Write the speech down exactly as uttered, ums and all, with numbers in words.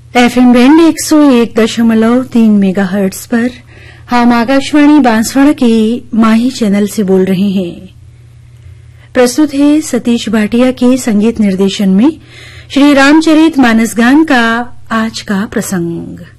FM band एक सौ एक दशमलव तीन मेगा हर्ट्ज पर हम आकाशवाणी बांसवाड़ा के माही चैनल से बोल रहे हैं। प्रस्तुत है सतीश भाटिया के संगीत निर्देशन में श्री रामचरित मानस गान का आज का प्रसंग।